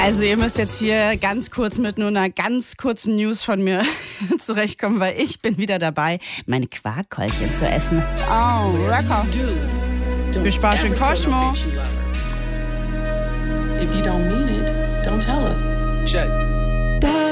Also ihr müsst jetzt hier ganz kurz mit nur einer ganz kurzen News von mir zurechtkommen, weil ich bin wieder dabei, meine Quarkkeulchen zu essen. Oh, lecker. Wir sparen Cosmo. If you don't mean it, don't tell us. Check.